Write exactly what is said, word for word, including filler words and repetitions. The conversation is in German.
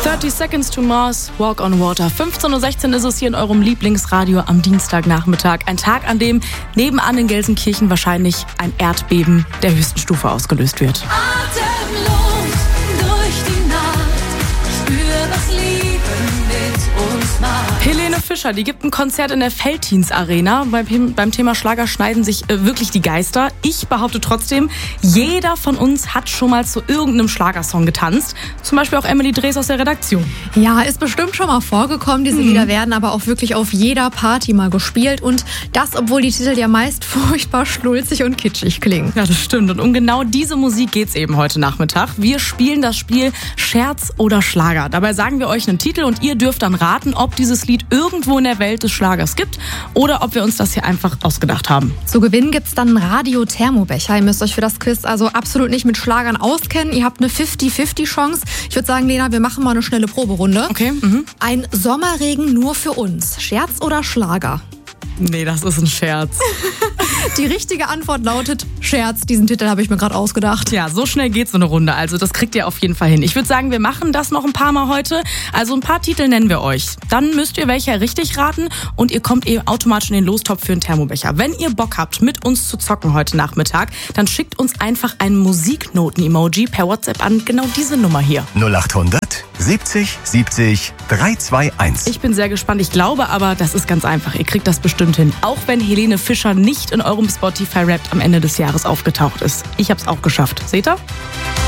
thirty Seconds to Mars, Walk on Water. fünfzehn Uhr sechzehn ist es hier in eurem Lieblingsradio am Dienstagnachmittag. Ein Tag, an dem nebenan in Gelsenkirchen wahrscheinlich ein Erdbeben der höchsten Stufe ausgelöst wird. Atemlos durch die Nacht, spür, was Liebe mit uns macht. Helene Fischer, die gibt ein Konzert in der Veltins Arena. Beim, beim Thema Schlager schneiden sich äh, wirklich die Geister. Ich behaupte trotzdem, jeder von uns hat schon mal zu irgendeinem Schlagersong getanzt. Zum Beispiel auch Emily Drees aus der Redaktion. Ja, ist bestimmt schon mal vorgekommen. Diese Lieder werden aber auch wirklich auf jeder Party mal gespielt. Und das, obwohl die Titel ja meist furchtbar schnulzig und kitschig klingen. Ja, das stimmt. Und um genau diese Musik geht's eben heute Nachmittag. Wir spielen das Spiel Scherz oder Schlager. Dabei sagen wir euch einen Titel und ihr dürft dann raten, ob dieses Lied irgendwo in der Welt des Schlagers gibt oder ob wir uns das hier einfach ausgedacht haben. Zu gewinnen gibt's dann einen Radio-Thermobecher. Ihr müsst euch für das Quiz also absolut nicht mit Schlagern auskennen. Ihr habt eine fifty fifty Chance. Ich würde sagen, Lena, wir machen mal eine schnelle Proberunde. Okay. Mhm. Ein Sommerregen nur für uns. Scherz oder Schlager? Nee, das ist ein Scherz. Die richtige Antwort lautet Scherz. Diesen Titel habe ich mir gerade ausgedacht. Ja, so schnell geht so eine Runde. Also das kriegt ihr auf jeden Fall hin. Ich würde sagen, wir machen das noch ein paar Mal heute. Also ein paar Titel nennen wir euch. Dann müsst ihr welche richtig raten und ihr kommt eben automatisch in den Lostopf für einen Thermobecher. Wenn ihr Bock habt, mit uns zu zocken heute Nachmittag, dann schickt uns einfach ein Musiknoten-Emoji per WhatsApp an genau diese Nummer hier. null acht hundert siebzig siebzig drei zwei eins. Ich bin sehr gespannt. Ich glaube aber, das ist ganz einfach. Ihr kriegt das bestimmt hin. Auch wenn Helene Fischer nicht in eurem Spotify-Rap am Ende des Jahres aufgetaucht ist. Ich habe es auch geschafft. Seht ihr?